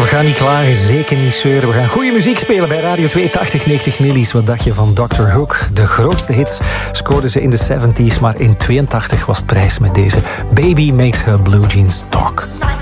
gaan niet klagen, zeker niet zeuren. We gaan goede muziek spelen bij Radio 280 90 Nillies. Wat dacht je van Dr. Hook? De grootste hits scoorden ze in de 70s, maar in 82 was het prijs met deze Baby Makes Her Blue Jeans Talk.